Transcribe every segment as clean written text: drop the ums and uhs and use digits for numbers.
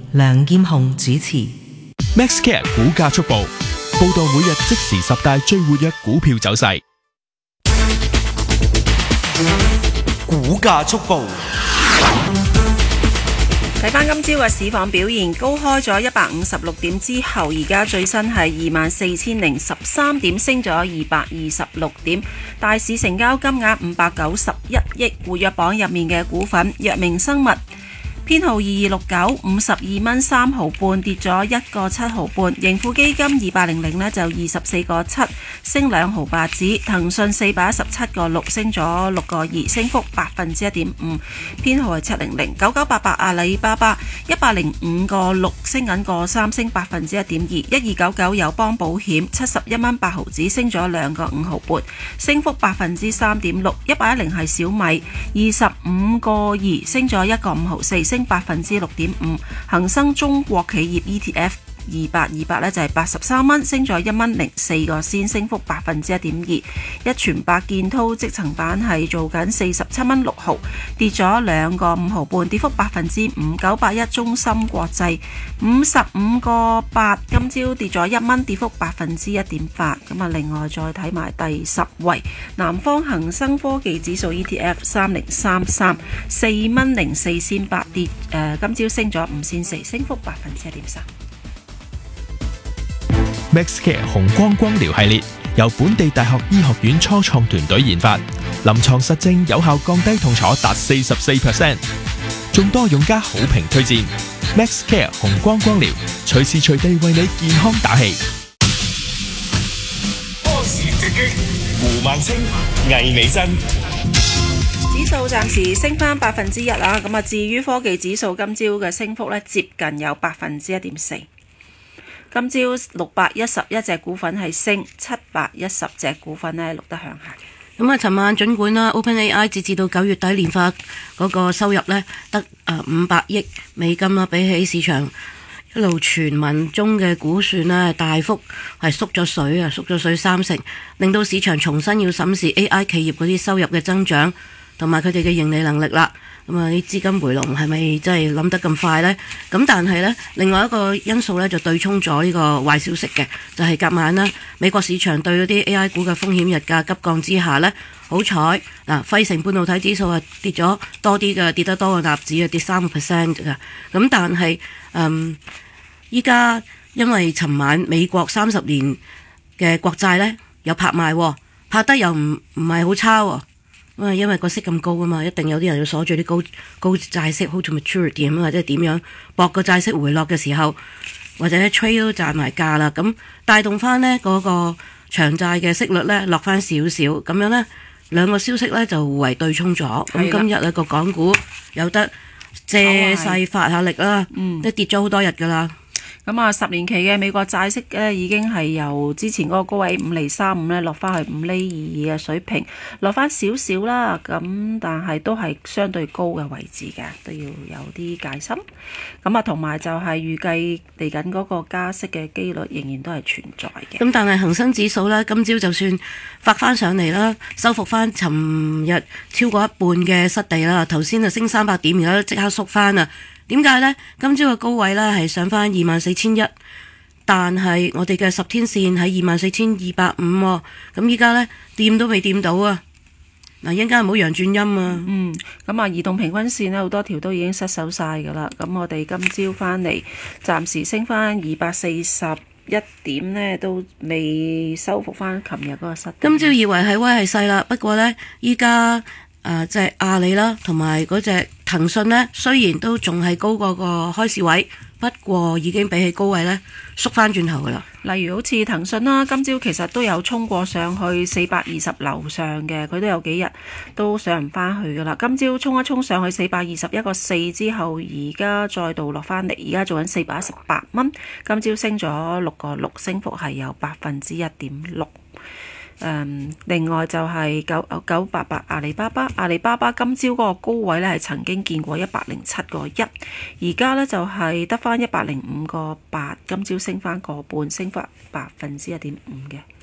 梁劍雄主持。 MaxCare 股價速報，報道每日即時10大最活躍股票走勢。 股價速報。 睇翻今朝嘅市況表現，高開咗156點之後，而家最新係24,013點，升咗226點。大市成交金額591億，活躍榜入面嘅股份：藥明生物編號2269 52蚊3毫半，跌咗1個7毫半。盈富基金2800呢就24個7，升2毫8子。騰訊417個6，升咗6個2，升幅1.5%。編號係700。9988阿里巴巴105個6，升緊個3，升1.2%。1299友邦保險71蚊8毫子，升咗2個5毫半，升幅3.6%。110係小米25個2，升咗1個5毫4，升6.5%。恒生中國企業 ETF 2828呢就係83蚊，升咗1蚊04個先，升幅1.2%。一傳百建滔積層板係做緊47蚊6毫，跌咗2個5毫半，跌幅5%。981中芯國際55個8，今朝跌咗1蚊，跌幅1.8%。咁啊，另外再睇埋第10位南方恒生科技指數 ETF 3033 4蚊04先8，跌今朝升咗5先4，升幅1.3%。 MaxCare 紅光光療系列由本地大學醫學院初創團隊研發，臨床實證有效降低痛楚達44%，眾多用家好評推薦。MaxCare 紅光光療，隨時隨地為你健康打氣。 波士直擊，胡萬清、魏美珍。 指數暫時升翻1%啦，咁啊，至於科技指數今朝嘅升幅呢，接近有1.4%。今朝611隻股份係升，710隻股份呢錄得向下。 咁啊，尋晚儘管啦 ，OpenAI 截至到9月底年化嗰個收入呢得500億美金啦，比起市場一路傳聞中嘅估算呢，大幅係縮咗水30%，令到市場重新要審視 AI 企業嗰啲收入嘅增長同埋佢哋嘅盈利能力啦。咁啊，啲資金回籠係咪真係諗得咁快呢？咁但係呢，另外一個因素呢就對沖咗呢個壞消息嘅，就係隔晚啦，美國市場對嗰啲 AI 股嘅風險日價急降之下呢，好彩嗱，費城半導體指數係跌咗多啲嘅，跌得多過納指啊，跌3% 㗎。咁但係依家因為尋晚美國30年嘅國債呢有拍賣，拍得又唔係好差喎。因為個息咁高啊嘛，一定有啲人要鎖住啲高債息 hold to maturity 咁，或者點樣博個債息回落嘅時候，或者 trade 都賺埋價啦，咁帶動翻呢嗰個長債嘅息率呢落翻少少，咁樣呢兩個消息呢就互為對沖咗。咁今日呢個港股有得借勢發下力啦，都跌咗好多日噶啦。 咁啊，10年期嘅美國債息咧已經係由之前嗰個高位5.35厘咧落翻去5.22厘嘅水平，落翻少少啦。咁但係都係相對高嘅位置嘅，都要有啲戒心。咁啊，同埋就係預計嚟緊嗰個加息嘅機率仍然都係存在嘅。 咁但係恒生指數咧，今朝就算發翻上嚟啦，收復翻尋日超過一半嘅失地啦。頭先就升300點，而家即刻縮翻啦。點解呢？今朝嘅高位呢係上翻24,100，但係我哋嘅10天線喺24,250喎。咁依家呢，掂都未掂到啊！嗱，一陣間唔好陽轉陰啊！ 咁啊，移動平均線呢，好多條都已經失守晒㗎啦。咁我哋今朝翻嚟，暫時升翻241點呢，都未收復翻琴日嗰個失地。 今朝以為係威係勢啦，不過呢，依家即係阿里啦，同埋嗰隻騰訊呢，雖然都仲係高過個開市位，不過已經比起高位呢縮翻轉頭噶啦。 例如好似騰訊啦，今朝其實都有衝過上去420樓上嘅，佢都有幾日都上唔翻去噶啦。今朝衝一衝上去421個4之後，而家再度落翻嚟，而家做緊418蚊。今朝升咗6個6，升幅係有1.6%。另外就係988阿里巴巴，阿里巴巴今朝嗰個高位呢係曾經見過107個1，而家呢就係得翻105個8，今朝升翻個半，升幅1.5%嘅。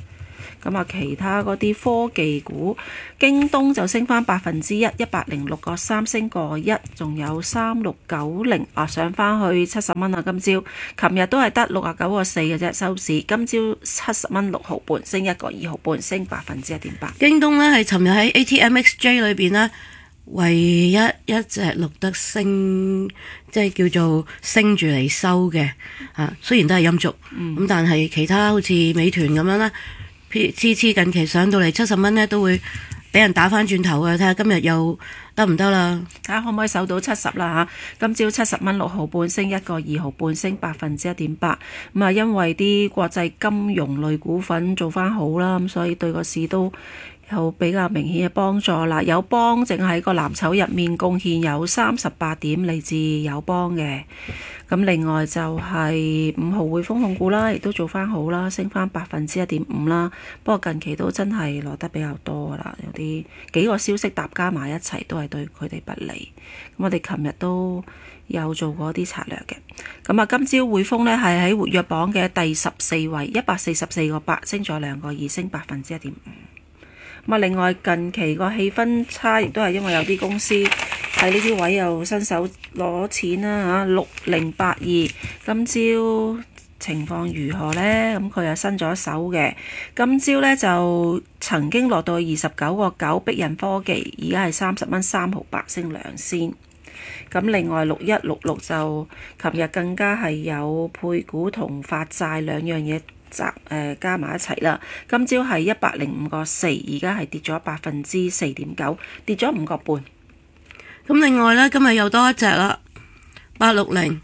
咁啊，其他嗰啲科技股，京東就升翻1%，106.3升個一，仲有3690上翻去70蚊啊！今朝，琴日都係得69.4嘅啫收市，今朝70蚊6毫半，升1.2毫半，升1.8%。 京東呢係尋日喺 ATMXJ 裏邊呢，唯一一隻錄得升，即係叫做升住嚟收嘅雖然都係陰燭，咁但係其他好似美團咁樣啦，次近期上到嚟70蚊呢，都會俾人打翻轉頭嘅，睇下今日又得唔得啦？ 睇下可唔可以守到70啦嚇！今朝70蚊6毫半，升1.2毫半，升1.8%。咁啊，因為啲國際金融類股份做翻好啦，咁所以對個市都有比較明顯嘅幫助啦。友邦淨係個藍籌入面貢獻有38點嚟自友邦嘅。咁另外就係5號匯豐控股啦，亦都做翻好啦，升翻1.5%啦。不過近期都真係落得比較多啦，有幾個消息搭加埋一齊都係對佢哋不利。咁我哋琴日都有做過啲策略嘅。咁啊，今朝匯豐呢係喺活躍榜嘅第14位，144.8升咗2.2%，升1.5%。咁啊，另外近期個氣氛差，亦都係因為有啲公司喺呢啲位又伸手攞錢啦嚇。6082今朝情況如何呢？咁佢又伸咗手嘅，今朝呢就曾經落到29.9，逼人科技，而家係30蚊3毫8，升2仙。咁另外6166就琴日更加係有配股同發債兩樣嘢加埋一齊啦。今朝係105.4，而家係跌咗4.9%，跌咗5個半。 咁另外呢，今日又多一隻啦，860，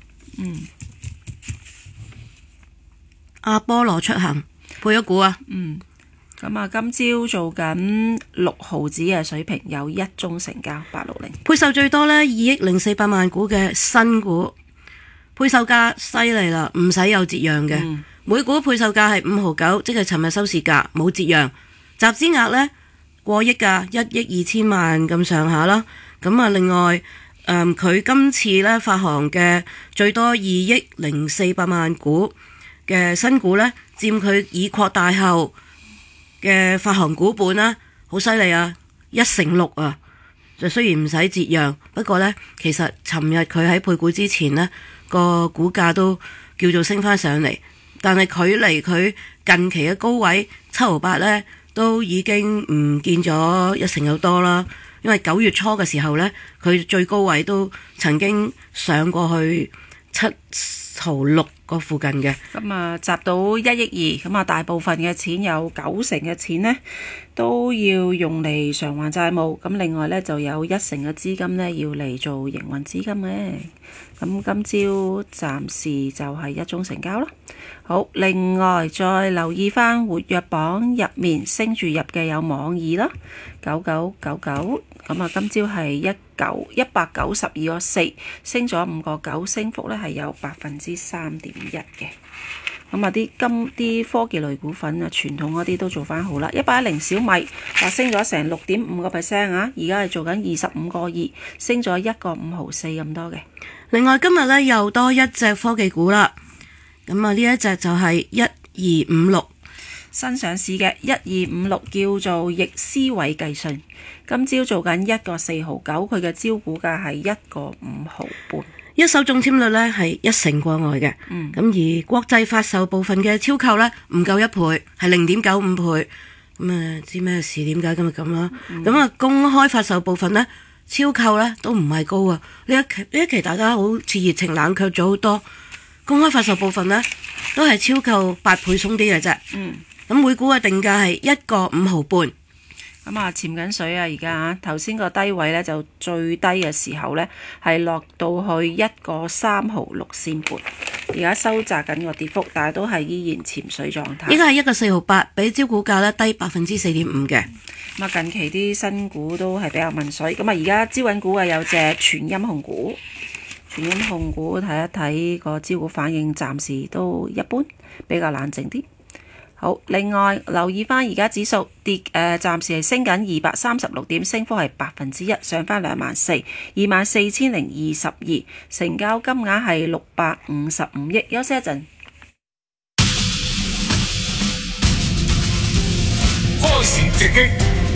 阿波羅出行配咗股啊。咁啊，今朝做緊6毫子嘅水平，有1宗成交860，配售最多呢2.04億萬股嘅新股，配售價犀利啦，唔使有折讓嘅。每股配售價係5毫9，即係尋日收市價，冇折讓。集資額呢過億㗎，1億2千萬咁上下啦。咁啊，另外佢今次呢發行嘅最多2.04億萬股嘅新股呢，佔佢已擴大後嘅發行股本啦，好犀利啊，1/6啊！就雖然唔使折讓，不過呢，其實尋日佢喺配股之前呢個股價都叫做升翻上嚟。但係距離佢近期嘅高位7毫8呢，都已經唔見咗1成有多啦。因為9月初嘅時候呢，佢最高位都曾經上過去7毫6個附近嘅。 咁啊，集到1億2，咁啊，大部分嘅錢有90%嘅錢呢，都要用嚟償還債務。咁另外呢，就有1成嘅資金呢，要嚟做營運資金嘅。咁今朝暫時就係1宗成交啦。好，另外再留意翻活躍榜入面升住入嘅有網易啦，9999，咁啊今朝係192.4，升咗5.9，升幅咧係有3.1%嘅。咁啊啲科技類股份啊，傳統嗰啲都做翻好啦。110小米升咗成6.5%啊，而家係做緊25.2，升咗1.5毫4咁多嘅。 另外今日咧又多一隻科技股啦，咁啊呢一隻就係1256 新上市嘅1256，叫做易思偉計算，今朝做緊1.4毫9，佢嘅招股價係1.5毫半， 一手中籤率咧係1成過外嘅。咁而國際發售部分嘅超購咧唔夠1倍，係0.95倍。咁啊知咩事？點解今日咁啦？咁啊公開發售部分咧超購咧都唔係高啊！呢一期大家好似熱情冷卻咗好多，公開發售部分咧都係超購8倍鬆啲嘅啫。咁每股嘅定價係1.5毫半。 咁啊潛緊水啊！而家頭先個低位咧就最低嘅時候咧係落到去1.3毫6仙半，而家收窄緊個跌幅，但係都係依然潛水狀態。 依家係1.4毫8，比招股價咧低4.5%嘅。 咁啊近期啲新股都係比較問水，咁啊而家招緊股啊有隻全音控股，全音控股睇一睇個招股反應，暫時都一般，比較冷靜啲。好，另外留意翻而家指數跌，暫時係升緊236點，升幅係1%，上翻24,022，成交金額係655億。休息一陣。 開市直擊。